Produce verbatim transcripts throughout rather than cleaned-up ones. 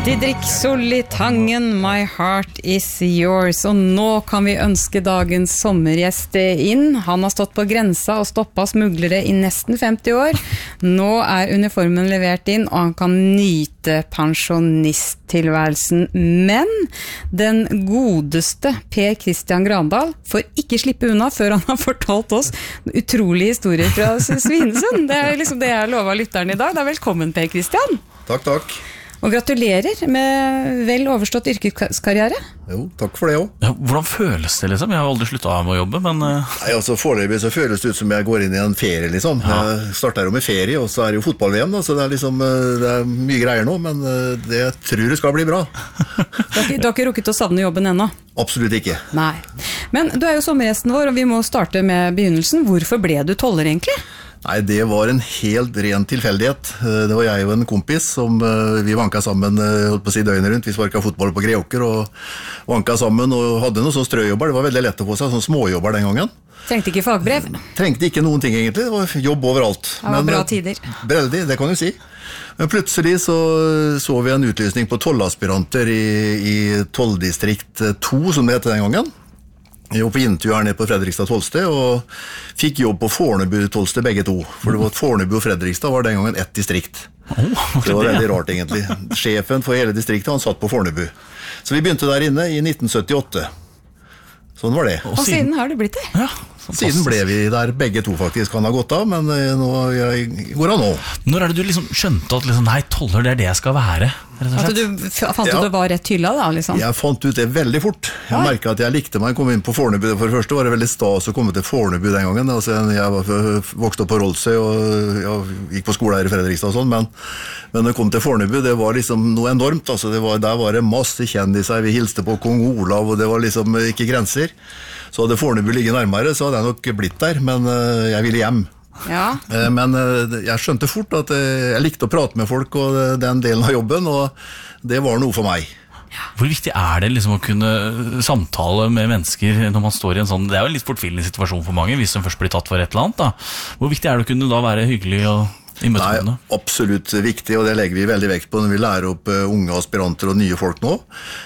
Didrik Solli Tangen, My Heart is Yours. Og nå kan vi ønske dagens sommergjest inn. Han har stått på grensa og stoppet smuglere i nesten femti år. Nå er uniformen levert inn, og han kan nyte pensjonisttilværelsen. Men den godeste Per Christian Grandal får ikke slippe unna før han har fortalt oss utrolige historier fra Svinesund. Det er liksom det jeg lover lytteren i dag. Da velkommen, Per Christian. Takk, takk. Og gratulerer med vel overstått yrkeskarriere. Jo, takk for det også. Ja, hvordan føles det liksom? Jeg har aldri sluttet av med å jobbe, men... Uh... Nei, altså foreløpig så føles det ut som jeg går inn i en ferie liksom. Ja. Jeg starter jo med ferie, og så er det jo fotball-V M da, så det er liksom, det er mye greier nå, men det jeg tror det skal bli bra. Du har ikke, du har ikke rukket å savne jobben ennå? Absolutt ikke. Nei. Men du er jo sommergjesten vår, og vi må starte med begynnelsen. Hvorfor ble du toller egentlig? Nei, det var en helt ren tilfeldighet. Det var jeg og en kompis som vi vanket sammen, holdt på å si døgnet rundt. Vi sparket fotball på Greåker og vanket sammen og hadde noen sånn strøjobber. Det var veldig lett å få seg, sånn småjobber den gangen. Trengte ikke fagbrev? Trengte ikke noen ting egentlig, det var jobb overalt. Det var Men, bra tider. Veldig, det kan du si. Men plutselig så, så vi en utlysning på tollaspiranter i, i tolldistrikt to, som det heter den gangen. Jeg var på intervju her nede på Fredrikstad tollsted, og fikk jobb på Fornebu tollsted begge to. For det var Fornebu og Fredrikstad var den gangen ett distrikt. Oh, det var veldig rart egentlig. Sjefen for hele distriktet, han satt på Fornebu. Så vi begynte der inne i nitten syttiåtte. Sånn var det. Og siden har det blitt det? Ja, siden ble vi der begge to faktisk. Han har gått av, men nå jeg, går han nå. Når er det du liksom skjønte at liksom, nei, toller det er det jeg skal være? At du fant ut ja. at du var rett hylla da, liksom? Jeg fant ut det veldig fort. Jeg Oi. merket at jeg likte meg å komme inn på Fornebu. For det første var det veldig stas å komme til Fornebu den gangen. Altså, jeg var vokst opp på Rolsøy og jeg gikk på skole her i Fredrikstad og sånn, men, men når jeg kom til Fornebu, det var liksom noe enormt. Altså, det var, der var det masse kjendiser. Vi hilste på Kong Olav, og det var liksom ikke grenser. Så hadde Fornebu ligget nærmere, så hadde jeg nok blitt der, men jeg ville hjem. Ja. Men jeg skjønte fort at jeg likte å prate med folk og den delen av jobben, og det var noe for meg. Hvor viktig er det liksom å kunne samtale med mennesker når man står i en sånn, det er jo en litt fortvilende situasjon for mange hvis de først blir tatt for et eller annet da. Hvor viktig er det å kunne da være hyggelig og imøtekommende? Nei, absolutt viktig, og det legger vi veldig vekt på når vi lærer opp unge aspiranter og nye folk nå.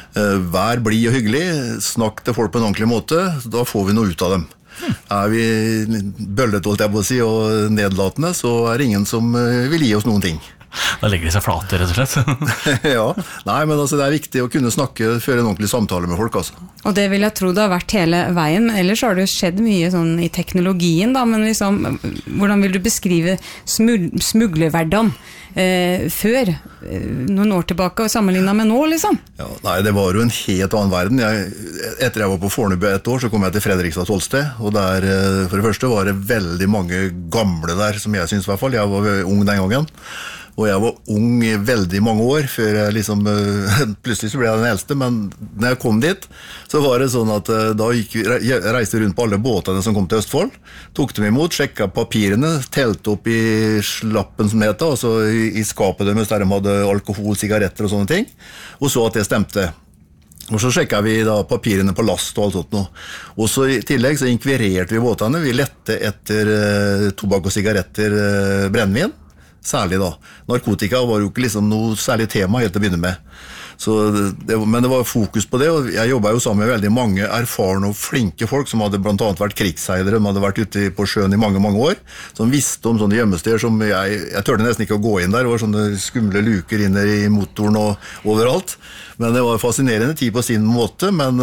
Vær blid og hyggelig, snakk til folk på en ordentlig måte, da får vi noe ut av dem. Er vi bøllet, holdt jeg på å si, og nedlatende, så er det ingen som vil gi oss noen ting. Da legger de seg flate, rett og slett. Ja, nei, men altså, det er viktig å kunne snakke, føre en ordentlig samtale med folk, altså. Og det vil jeg tro det har vært hele veien. Ellers har det skjedd mye sånn i teknologien, da, men liksom, hvordan vil du beskrive smug- smuglerhverdagen eh, før, eh, noen år tilbake, og sammenlignet med nå, liksom? Ja, nei, det var jo en helt annen verden. Jeg, etter jeg var på Fornebu et år, så kom jeg til Fredrikstad tollsted, og der, for det første var det veldig mange gamle der, som jeg synes i hvert fall. Jeg var ung den gangen. Og jeg var ung i veldig mange år, før jeg liksom, plutselig så ble jeg den eldste, men når jeg kom dit, så var det sånn at da gikk vi, jeg reiste rundt på alle båtene som kom til Østfold, tok dem imot, sjekket papirene, telte opp i slappen som det heter, altså i, i skapet deres der de hadde alkohol, sigaretter og sånne ting, og så at det stemte. Og så sjekket vi da papirene på last og alt sånt noe. Og så i tillegg så inkvirerte vi båtene, vi lette etter eh, tobakk og sigaretter, eh, brennvin, særlig da. Narkotika var jo ikke liksom noe særlig tema helt til å begynne med. Så det, men det var fokus på det, og jeg jobbet jo sammen med veldig mange erfarne og flinke folk som hadde blant annet vært krigsseilere, de hadde vært ute på sjøen i mange, mange år, som visste om sånne gjemmesteder som jeg, jeg tørte nesten ikke å gå inn der, det var sånne skumle luker inne i motoren og overalt. Men det var fascinerende tid på sin måte, men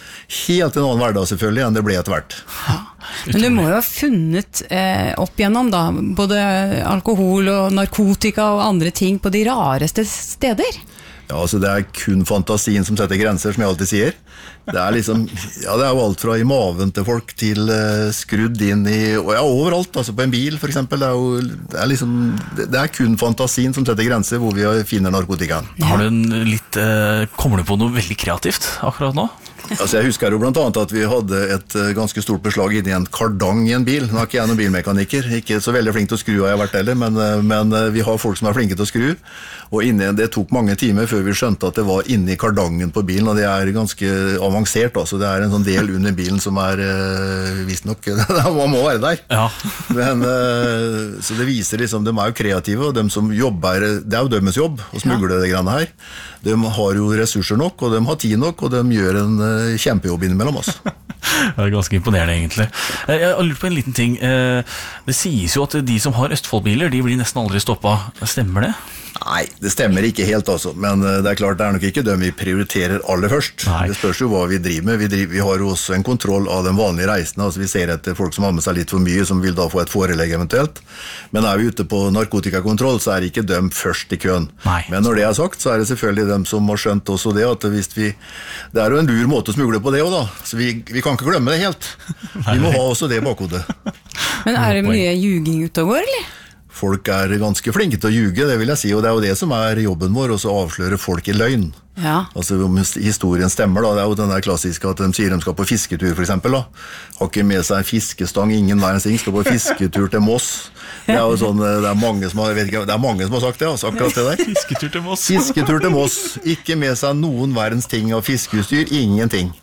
helt en annen hverdag selvfølgelig enn det ble etter hvert. Ja. Men du må jo ha funnet eh, opp gjennom da, både alkohol og narkotika og andre ting på de rareste steder. Ja, altså det er kun fantasien som setter grenser, som jeg alltid sier. Det er liksom, ja, det er jo alt fra i maven til folk til uh, skrudd inn i, og ja, overalt, altså på en bil for eksempel, det er jo, det er liksom, det, det er kun fantasien som setter grenser hvor vi finner narkotika. Har du en litt, uh, kommer du på noe veldig kreativt akkurat nå? Altså jeg husker jo blant annet at vi hadde et eh, ganske stort beslag inni en kardang i en bil. Nå er ikke jeg noen bilmekaniker, ikke så veldig flink til å skru har jeg vært heller, men, eh, men eh, vi har folk som er flinke til å skru, og inni, det tok mange timer før vi skjønte at det var inni kardangen på bilen, og det er ganske avansert, altså det er en sånn del under bilen som er eh, visst nok, man må være der. Ja. Men, eh, så det viser liksom, de er jo kreative, og de som jobber, det er jo dømmes jobb å smugle det greiene her. De har jo ressurser nok, og de har tid nok, og de gjør en uh, kjempejobb innimellom oss. Det er ganske imponerende egentlig. Jeg har lurt på en liten ting. Det sies jo at de som har Østfoldbiler, de blir nesten aldri stoppet. Stemmer det? Nei, det stemmer ikke helt altså, men det er klart det er nok ikke dem vi prioriterer aller først. Nei. Det spørs jo hva vi driver med. Vi, driver, vi har jo også en kontroll av den vanlige reisende, altså vi ser etter folk som har med seg litt for mye, som vil da få et forelegg eventuelt. Men er vi ute på narkotikakontroll, så er ikke dem først i køen. Nei. Men når det er sagt, så er det selvfølgelig dem som har skjønt også det, at hvis vi, det er jo en lur måte å smugle på det også da, så vi, vi kan ikke glemme det helt. Vi må ha også det bakhodet. Men er det mye ljuging ute og går, eller? Folk er ganske flinke til å ljuge, det vil jeg si, og det er jo det som er jobben vår, å avsløre folk i løgn. Ja. Altså om historien stemmer da, det er jo den der klassiske at de sier de skal på fisketur for eksempel da, har ikke med seg en fiskestang, ingen verdens ting, skal på fisketur til Moss. Det er jo sånn, det er mange som har, vet ikke, det er mange som har sagt det, altså, akkurat det der. Fisketur til Moss. Fisketur til Moss, ikke med seg noen verdens ting av fiskeutstyr, ingenting.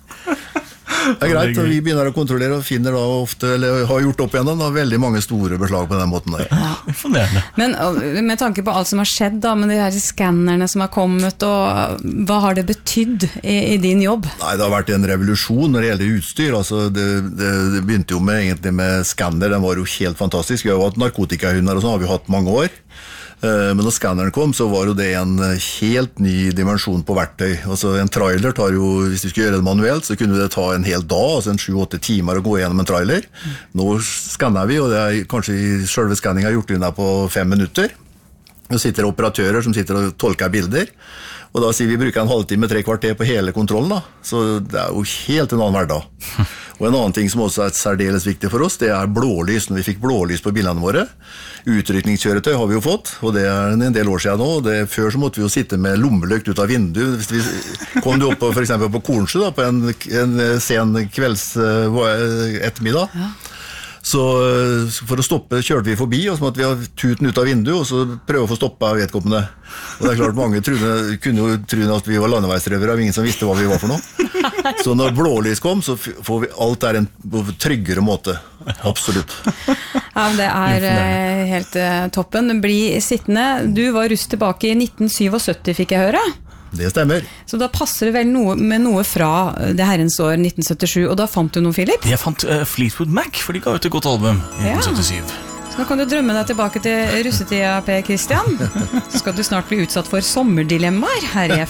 Det er greit, og vi begynner å kontrollere og finner da ofte, eller har gjort opp igjennom da, veldig mange store beslag på den måten der. Ja, imponerende. Men med tanke på alt som har skjedd da, med de her skannerne som har kommet, og hva har det betydd i, i din jobb? Nei, det har vært en revolusjon når det gjelder utstyr. Altså, det, det, det begynte jo med, egentlig med skanner, den var jo helt fantastisk. Vi har jo hatt narkotikahunder og sånn, har vi hatt mange år. Men når skanneren kom, så var jo det en helt ny dimensjon på verktøy. Altså en trailer tar jo, hvis vi skulle gjøre det manuelt, så kunne det ta en hel dag, altså en sju-åtte timer å gå gjennom en trailer. Nå skanner vi, og det er kanskje i selve skanningen gjort inn der på fem minutter. Nå sitter operatører som sitter og tolker bilder, og da sier vi bruker en halvtime, tre kvarter på hele kontrollen da. Så det er jo helt en annen hverdag. Og en annen ting som også er særdeles viktig for oss, det er blålys. Når vi fikk blålys på bilene våre, utrykningskjøretøy har vi jo fått, og det er en del år siden nå. Det, før så måtte vi jo sitte med lommelykt ut av vinduet. Hvis vi kom du opp på, for eksempel på Kornsjø da, på en, en sen kvelds ettermiddag, ja. Så for å stoppe kjørte vi forbi, og så måtte vi ha tuten ut av vinduet, og så prøve å få stoppet vedkommende. Og det er klart, mange trodde, kunne jo tro at vi var landeveisrøvere, og ingen som visste hva vi var for noe. Så når blålys kom, så får vi alt der en tryggere måte. Absolutt. Ja, det er helt toppen. Bli sittende. Du var russ tilbake i nitten syttisju, fikk jeg høre. Det stemmer. Så da passer det vel noe, med noe fra det herrens år nitten syttisju, og da fant du noe, Philip? Jeg fant uh, Fleetwood Mac, for de ga ut et godt album i nitten syttisju. Ja. Så nå kan du drømme deg tilbake til russetida, Per Christian. Så skal du snart bli utsatt for sommerdilemmaer her i F